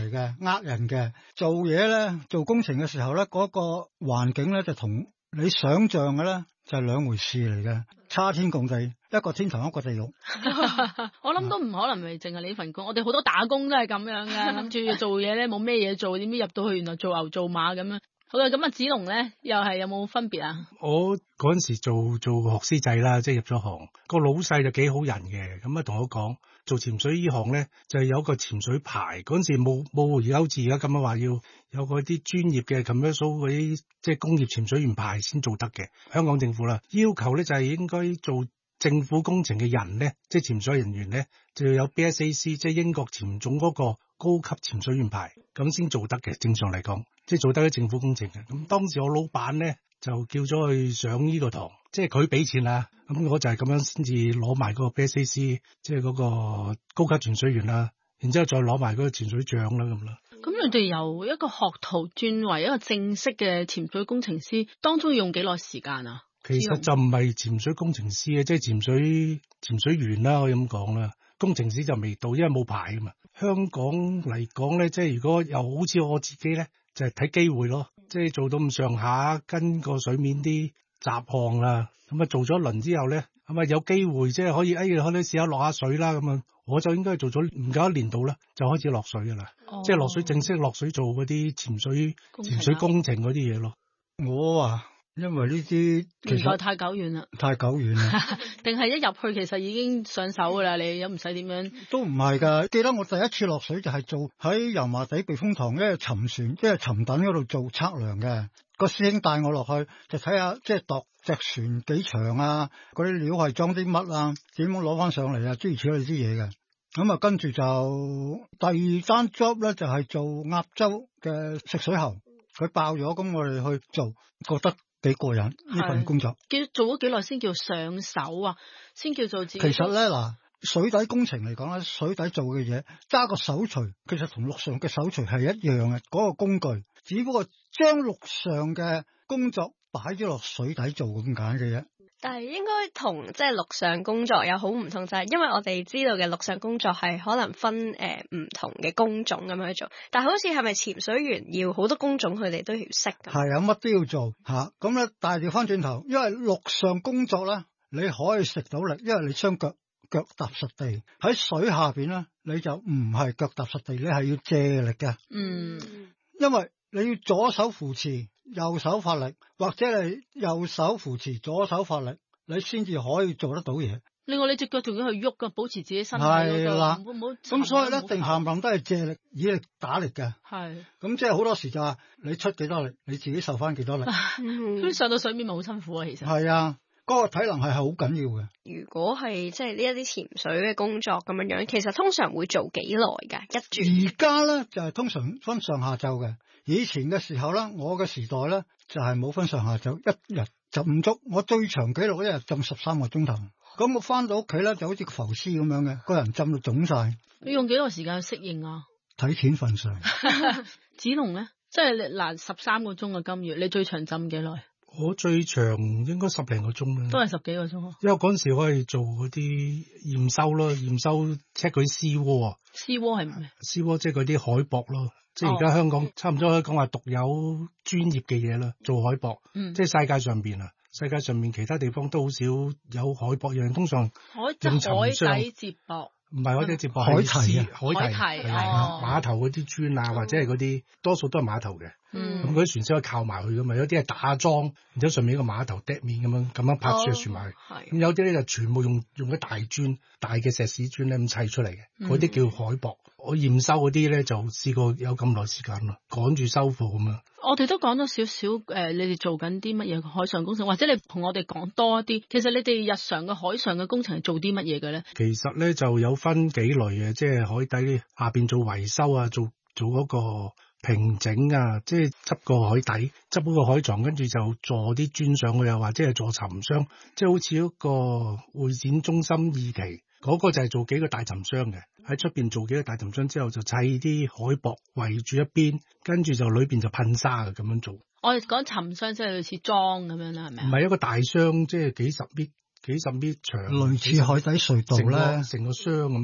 嚟嘅，呃人嘅。做嘢咧，做工程嘅時候咧，嗰個環境咧就同你想象嘅咧就係兩回事嚟嘅，差天共地，一個天堂一個地獄。 我諗都唔可能係淨係你份工，我哋好多打工都係咁樣嘅，諗住做嘢咧冇咩嘢做，點知入到去原來做牛做馬咁樣。好啦，咁啊，子龍咧又係有冇分別啊？ 我嗰陣時做學師仔啦，即係入咗行，個老細就幾好人嘅，咁啊同我講做潛水呢行咧就係有個潛水牌，嗰陣時冇而家好似而家咁樣話要有嗰啲專業嘅 commercial 嗰啲即係工業潛水員牌先做得嘅。香港政府啦要求咧就係應該做政府工程嘅人咧，即係潛水人員咧就要有 BSAC， 即係英國潛總嗰個高級潛水員牌，咁先做得嘅。正常嚟講，即係做得啲政府工程嘅。咁當時我老闆咧就叫咗去上呢個堂，即係佢俾錢啦，咁我就係咁樣先至攞埋嗰個 BSAC， 即係嗰個高級潛水員啦，然之後再攞埋嗰個潛水證啦咁啦。 咁你哋由一個學徒轉為一個正式嘅潛水工程師，當中要用幾耐時間啊？ 其實就唔係潛水工程師嘅，即係潛水員啦，可以咁講啦。工程師就未到，因為冇牌㗎嘛。香港嚟講咧，即係如果又好似我自己咧，就係睇機會咯。即係做到咁上下，跟個水面啲雜項啦，咁啊做咗一輪之後咧，咁啊有機會即係可以可以試下落下水啦。咁啊，我就應該做咗唔夠一年度啦，就開始落水噶啦。即係落水正式落水做嗰啲潛水工程嗰啲嘢咯。 我啊。因為呢啲其實太久遠啦，定係一入去其實已經上手噶啦，你又唔使點樣？ 都唔係噶，記得我第一次落水就係做喺油麻地避風塘嘅沉船，即係沉躉嗰度做測量嘅。個師兄帶我落去就睇下，即係度隻船幾長啊，嗰啲料係裝啲乜啊，點樣攞翻上嚟啊，諸如此類啲嘢嘅。咁啊，跟住就第二單 job 咧，就係做鴨洲嘅食水喉，佢爆咗，咁我哋去做，覺得幾過癮呢份工作。 做咗幾耐先叫上手啊？先叫做自己。 其實咧嗱，水底工程嚟講咧，水底做嘅嘢揸個手錘，其實同陸上嘅手錘係一樣嘅嗰個工具，只不過將陸上嘅工作擺咗落水底做咁簡嘅啫。 但係應該同即係陸上工作有好唔同，就係因為我哋知道嘅陸上工作係可能分唔同嘅工種咁樣去做，但係好似係咪潛水員要好多工種佢哋都要識㗎？係啊， 乜都要做嚇。咁咧，但係調翻轉頭，因為陸上工作咧，你可以食到力，因為你雙腳踏實地。喺水下邊咧，你就唔係腳踏實地，你係要借力嘅。因為你要左手扶持，右手發力，或者你右手扶持，左手發力，你先至可以做得到嘢。 另外你隻腳仲要去喐噶，保持自己身體係啦， 咁所以咧，定冚唪唥都係借力以力打力嘅。 係咁即係好多時就話你出幾多力，你自己受翻幾多力。 咁上到水面咪好辛苦啊，其實係啊，嗰個體能係好緊要嘅。 如果係即係呢一啲潛水嘅工作咁樣樣，其實通常會做幾耐㗎？一轉。而家咧就係通常分上下晝嘅。以前嘅時候咧，我嘅時代咧就係冇分上下晝，一日就唔足。我最長紀錄一日浸13個鐘頭。咁我翻到屋企咧就好似個浮屍咁樣嘅，個人浸到腫晒。 你用幾耐時間去適應啊？ 睇錢份上。 子龍咧，即係嗱13個鐘嘅金魚，你最長浸幾耐？ 我最長應該10零個鐘啦， 都係10幾個鐘。 因為嗰陣時我係做嗰啲驗收咯，驗收 check 嗰啲絲窩。 絲窩係咩？ 絲窩即係嗰啲海駁咯，即係而家香港差唔多可以講話獨有專業嘅嘢啦，做海駁。即係世界上邊啊，世界上面其他地方都好少有海駁樣，通常用沉箱。 海底接駁。 唔係海底接駁， 海堤碼頭嗰啲磚啊，或者係嗰啲多數都係碼頭嘅。咁嗰啲船先可以靠埋去噶嘛，有啲係打樁，然之後上面一個碼頭揼面咁樣拍住船埋去。咁有啲咧就全部用啲大磚、大嘅石屎磚咧咁砌出嚟嘅，嗰啲叫海駁。我驗收嗰啲咧就試過有咁耐時間咯，趕住收貨咁樣。 我哋都講咗少少你哋做緊啲乜嘢海上工程，或者你同我哋講多一啲。其實你哋日常嘅海上嘅工程係做啲乜嘢嘅咧？ 其實咧就有分幾類嘅，即係海底下邊做維修啊，做嗰個平整啊，即係執個海底，執嗰個海床，跟住就坐啲磚上去啊，或者係坐沉箱，即係好似一個會展中心二期。嗰個就係做幾個大沉箱嘅，喺出邊做幾個大沉箱之後就砌啲海駁圍住一邊，跟住就裏邊就噴沙嘅咁樣做。 我哋講沉箱即係類似樁咁樣啦，係咪？ 唔係一個大箱，即係幾十米長， 類似海底隧道咧， 成個箱咁樣嘅。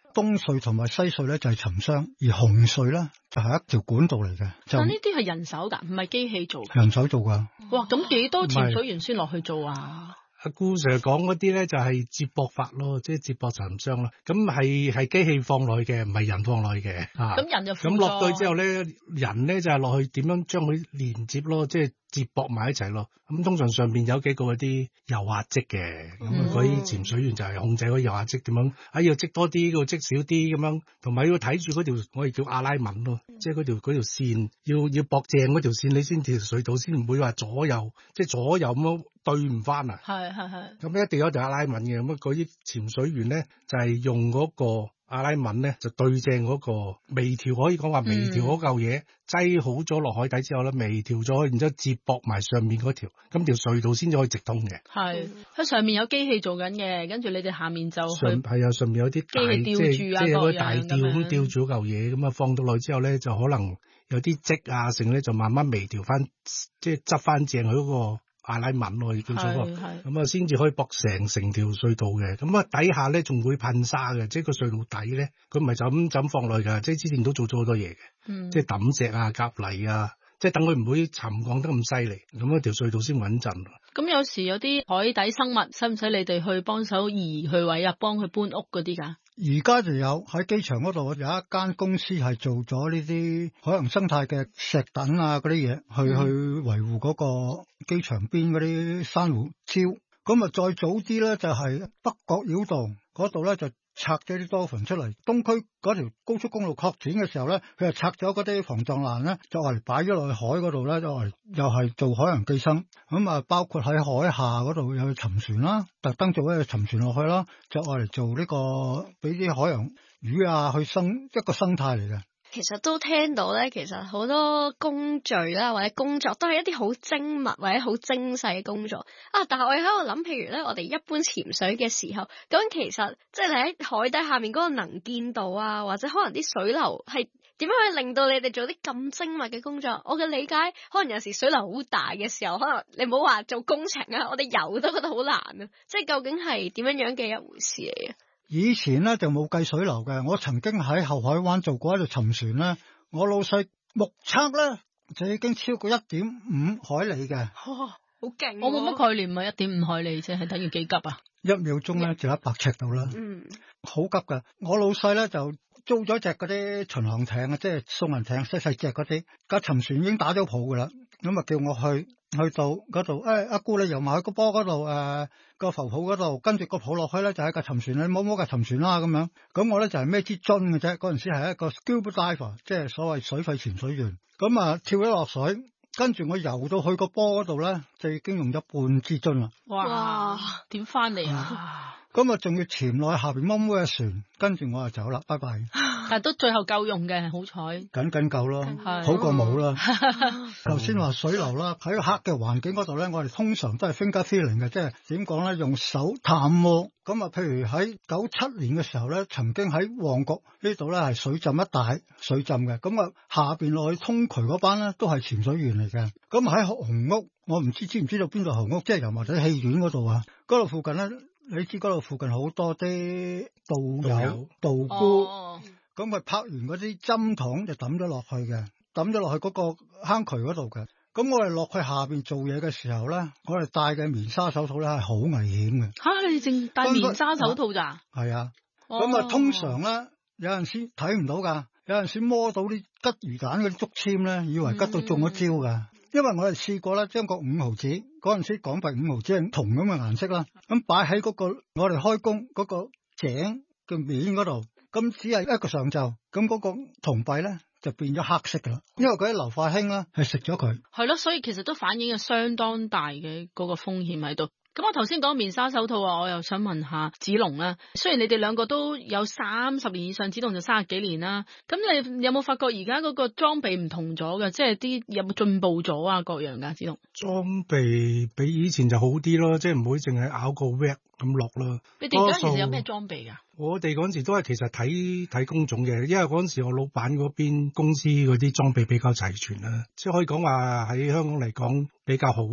東隧同埋西隧咧就係沉箱，而紅隧咧就係一條管道嚟嘅。就但呢啲係人手㗎，唔係機器做㗎。 人手做㗎。 哇，咁幾多潛水員先落去做啊？ 阿顧 Sir 講嗰啲咧就係接駁法咯，即係接駁沉箱咯。咁係機器放落去嘅，唔係人放落去嘅。 咁人就咁落去之後咧，人咧就係落去點樣將佢連接咯，即係接駁埋一齊咯。咁通常上邊有幾個嗰啲油壓積嘅，咁嗰啲潛水員就係控制嗰啲油壓積點樣，要積多啲，要積少啲咁樣，同埋要睇住嗰條我哋叫阿拉文咯，即係嗰條線要駁正嗰條線，你先條隧道先唔會話左右咁樣對唔翻啊。 係。 咁一定有一條阿拉文嘅，咁嗰啲潛水員咧就係用嗰個阿拉文咧就對正嗰個微調，可以講話微調嗰嚿嘢擠好咗落海底之後咧，微調咗，然之後接駁埋上面嗰條，咁條隧道先至可以直通嘅。 係，佢上面有機器做緊嘅，跟住你哋下面就上面有啲機器吊住啊， 即係嗰個大吊咁吊住嗰嚿嘢，咁啊放到落去之後咧，就可能有啲積啊，剩咧就慢慢微調翻，即係執翻正佢嗰個阿拉文咯，叫做咁啊，先至可以駁成條隧道嘅。咁啊，底下咧仲會噴沙嘅，即係個隧道底咧，佢唔係就咁放落去㗎，即係之前都做咗好多嘢嘅，即係抌石啊、夾泥啊，即係等佢唔會沉降得咁犀利，咁一條隧道先穩陣。 咁有時有啲海底生物，使唔使你哋去幫手移去位啊，幫佢搬屋嗰啲㗎？ 而家就有喺機場嗰度有一間公司係做咗呢啲海洋生態嘅石躉啊嗰啲嘢，去維護嗰個機場邊嗰啲珊瑚礁。咁啊，再早啲咧就係北角繞道嗰度咧就拆咗啲dolphin出嚟。東區嗰條高速公路擴展嘅時候咧，佢就拆咗嗰啲防撞欄咧，就嚟擺咗落去海嗰度咧，又係做海洋寄生。咁啊，包括喺海下嗰度有沉船啦，特登做一個沉船落去啦，就嚟做呢個俾啲海洋魚啊去一個生態嚟嘅。 其實都聽到咧，其實好多工序啦，或者工作都係一啲好精密或者好精細嘅工作啊！但係我喺度諗，譬如咧，我哋一般潛水嘅時候，咁其實即係你喺海底下面嗰個能見度啊，或者可能啲水流係點樣去令到你哋做啲咁精密嘅工作？我嘅理解，可能有時水流好大嘅時候，可能你唔好話做工程啊，我哋游都覺得好難啊！即係究竟係點樣嘅一回事嚟嘅？ 以前咧就冇計水流嘅，我曾經喺後海灣做過一條沉船咧，我老細目測咧就已經超過 1.5 海里嘅。 好勁！ 我冇乜概念啊，1.5海里啫，係等於幾急啊 ？1秒鐘咧就100尺度啦。好急噶！我老細咧就租咗隻嗰啲巡航艇啊，即係送人艇細隻嗰啲，架沉船已經打咗泡噶啦，咁啊叫我去到嗰度，阿姑你游埋去個波嗰度，個浮泡嗰度，跟住個泡落去咧就喺架沉船，你摸架沉船啦咁樣。咁我咧就係孭支樽嘅啫，嗰陣時係一個 scuba diver， 即係所謂水肺潛水員。咁啊跳咗落水，跟住我游到去個波嗰度咧，就已經用咗半支樽啦。 哇！點翻嚟啊？ 咁啊仲要潛落去下邊摸嘅船，跟住我就走啦，拜拜。 但係都最後夠用嘅，好彩。 緊夠咯，好過冇啦。頭先話水流啦，喺個黑嘅環境嗰度咧，我哋通常都係 finger feeling 嘅，即係點講咧？用手探摸。咁啊，譬如喺97年嘅時候咧，曾經喺旺角呢度咧係水浸一帶水浸嘅。咁啊，下邊落去通渠嗰班咧都係潛水員嚟嘅。咁喺紅屋，我唔知唔知道邊度紅屋，即係油麻地戲院嗰度啊。嗰度附近咧，你知嗰度附近好多啲道友道姑。咁佢拍完嗰啲針筒就抌咗落去嘅，抌咗落去嗰個坑渠嗰度嘅。咁我哋落去下邊做嘢嘅時候咧，我哋戴嘅棉紗手套咧係好危險嘅。 你淨戴棉紗手套咋？ 係啊。咁啊，通常咧有陣時睇唔到噶，有陣時摸到啲吉魚蛋嗰啲竹籤咧，以為吉到中咗招噶。因為我哋試過咧，將個5毫紙嗰陣時港幣5毫紙係銅咁嘅顏色啦，咁擺喺嗰個我哋開工嗰個井嘅面嗰度。咁只係一個上晝，咁嗰個銅幣咧就變咗黑色噶啦，因為嗰啲硫化氫咧係食咗佢。係咯，所以其實都反映咗相當大嘅嗰個風險喺度。咁我頭先講棉紗手套啊，我又想問下子龍啦。雖然你哋兩個都有30年以上，子龍就30幾年啦。咁你有冇發覺而家嗰個裝備唔同咗嘅？即係啲有冇進步咗啊？各樣噶，子龍。裝備比以前就好啲咯，即係唔會淨係咬個 wrap 咁落咯。 你哋嗰陣時有咩裝備噶？ 我哋嗰陣時都係其實睇工種嘅，因為嗰陣時我老闆嗰邊公司嗰啲裝備比較齊全啦，即係可以講話喺香港嚟講比較好噶啦。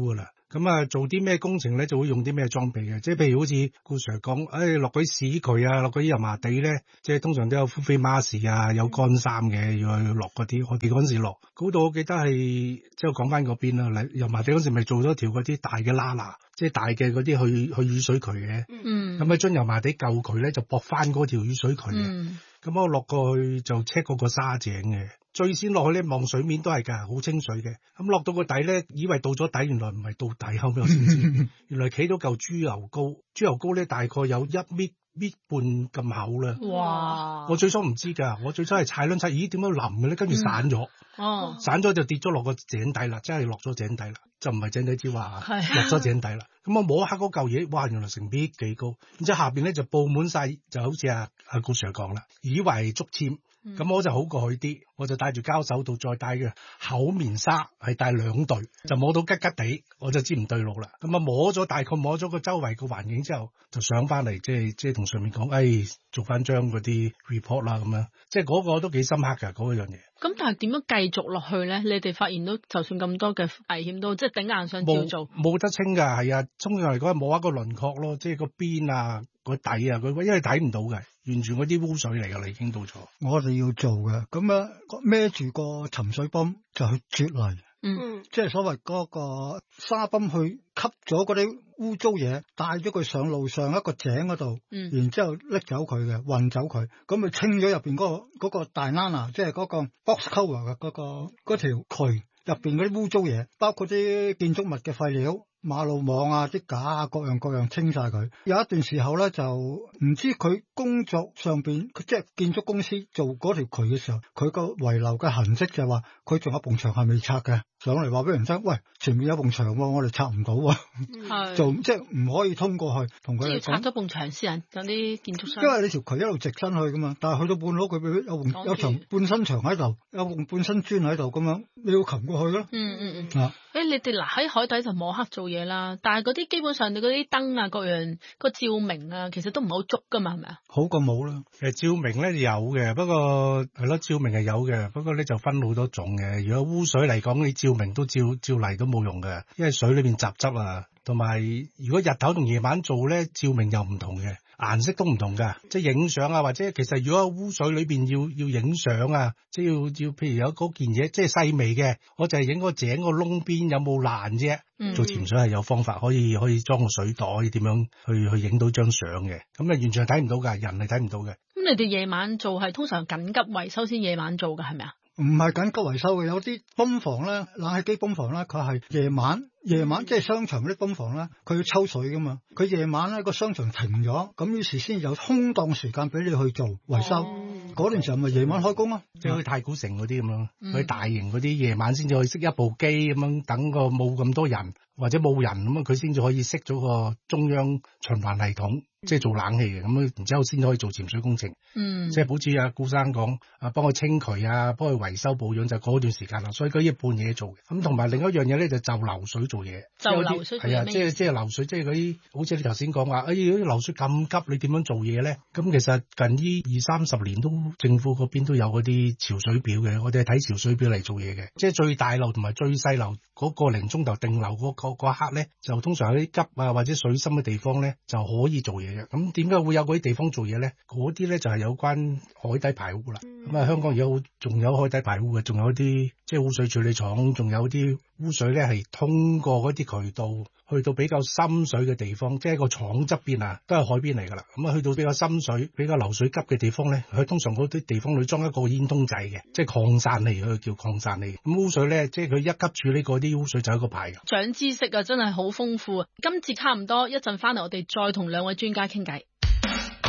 咁啊，做啲咩工程咧，就會用啲咩裝備嘅。即係譬如好似顧 Sir 講，落嗰啲屎渠啊，落嗰啲油麻地咧，即係通常都有 full face mask 啊，有乾衫嘅，要去落嗰啲。我哋嗰陣時落嗰度，我記得係即係講翻嗰邊啦。油麻地嗰時咪做咗條嗰啲大嘅拉拿，即係大嘅嗰啲去雨水渠嘅。咁啊，將油麻地舊渠咧就駁翻嗰條雨水渠嘅。咁我落過去就 check 嗰個沙井嘅。最先落去咧望水面都係㗎，好清水嘅。咁落到個底咧，以為到咗底，原來唔係到底，後尾我先知，原來企到嚿豬油膏。豬油膏咧大概有1米半咁厚啦。哇！我最初唔知㗎，我最初係踩撚踩，咦點解腍嘅咧？跟住散咗，散咗就跌咗落個井底啦，真係落咗井底啦，就唔係井底之蛙，落咗井底啦。咁我摸下嗰嚿嘢，哇！原來成米幾高，然之後下邊咧就佈滿晒，就好似阿顧 Sir 講啦，以為竹籤。咁我就好過去啲，我就戴住膠手套，再戴嘅厚棉紗，係戴2對，就摸到吉吉地，我就知唔對路啦。咁啊大概摸咗個周圍個環境之後，就上翻嚟，即係同上面講，做翻張嗰啲 report 啦，咁樣，即係嗰個都幾深刻㗎嗰樣嘢。咁但係點樣繼續落去咧？你哋發現到就算咁多嘅危險都即係頂硬上照做，冇得清㗎，係啊，通常嚟講摸一個輪廓咯，即係個邊啊。個底啊，佢因為睇唔到嘅，完全嗰啲污水嚟㗎啦，已經到咗。 我哋要做嘅，咁啊孭住個沉水泵就去啜泥，即係所謂嗰個沙泵去吸咗嗰啲污糟嘢，帶咗佢上路上一個井嗰度，然之後拎走佢嘅，運走佢，咁咪清咗入邊嗰個大NASA，即係嗰個 box cover 嘅嗰條渠入邊嗰啲污糟嘢，包括啲建築物嘅廢料。馬路網啊，啲架啊，各樣清晒佢。有一段時候咧，就唔知佢工作上邊，即係建築公司做嗰條渠嘅時候，佢個遺留嘅痕跡就係話，佢仲有埲牆係未拆嘅，上嚟話俾人聽，喂，前面有埲牆喎，我哋拆唔到啊，做即係唔可以通過去，同佢哋講。 拆咗埲牆先，有啲建築商。 因為你條渠一路直身去噶嘛，但係去到半路佢有層半身牆喺度，有埲半身磚喺度咁樣，你要擒過去咯。 你哋嗱喺海底就摸黑做嘢啦，但係嗰啲基本上你嗰啲燈啊，各樣個照明啊，其實都唔係好足噶嘛，係咪啊？ 好過冇啦。 其實照明咧有嘅，不過係咯，照明係有嘅，不過咧就分好多種嘅。如果污水嚟講，你照明都照嚟都冇用嘅，因為水裏邊雜質啊，同埋如果日頭同夜晚做咧，照明又唔同嘅。顏色都唔同㗎，即係影相啊，或者其實如果污水裏邊要影相啊，即係要譬如有嗰件嘢，即係細微嘅，我就係影個井個窿邊有冇爛啫。做潛水係有方法可以裝個水袋，點樣去影到張相嘅，咁啊完全係睇唔到㗎，人係睇唔到嘅。 咁你哋夜晚做係通常緊急維修先夜晚做㗎，係咪啊？ 唔係緊急維修嘅，有啲泵房咧，冷氣機泵房咧，佢係夜晚即係商場嗰啲泵房咧，佢要抽水噶嘛，佢夜晚咧個商場停咗，咁於是先有空檔時間俾你去做維修。嗰段時候咪夜晚開工咯， 即係好似太古城嗰啲咁樣，佢大型嗰啲夜晚先至可以熄一部機咁樣，等個冇咁多人或者冇人咁啊，佢先至可以熄咗個中央循環系統，即係做冷氣嘅咁啊，然之後先可以做潛水工程。即係好似阿顧生講，幫佢清渠啊，幫佢維修保養就嗰段時間啦，所以佢一半夜做嘅。咁同埋另一樣嘢咧就流水做嘢， 就流水係啊，即係流水，即係嗰啲好似你頭先講話，如果流水咁急，你點樣做嘢咧？咁其實近呢20-30年都政府嗰邊都有嗰啲潮水表嘅，我哋係睇潮水表嚟做嘢嘅，即係最大流同埋最細流嗰個零鐘頭定流嗰刻咧，就通常喺啲急啊或者水深嘅地方咧就可以做嘢嘅。咁點解會有嗰啲地方做嘢咧？嗰啲咧就係有關海底排污啦。咁啊，香港而家仲有海底排污嘅，仲有啲即係污水處理廠，仲有啲污水咧係通過嗰啲渠道去到比較深水嘅地方，即係個廠側邊啊，都係海邊嚟噶啦。咁啊，去到比較深水、比較流水急嘅地方咧，佢通常嗰啲地方裏裝一個煙囪仔嘅，即係擴散器，佢叫擴散器。咁污水咧，即係佢一級處理嗰啲污水就係一個排嘅。 長知識啊，真係好豐富啊！今次差唔多，一陣翻嚟我哋再同兩位專家傾偈。